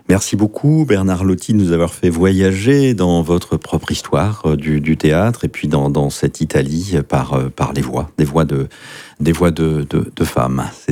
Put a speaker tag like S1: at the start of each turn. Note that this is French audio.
S1: Merci beaucoup Bernard Lotti de nous avoir fait voyager dans votre propre histoire du théâtre et puis dans cette Italie par les voix, des voix de femmes.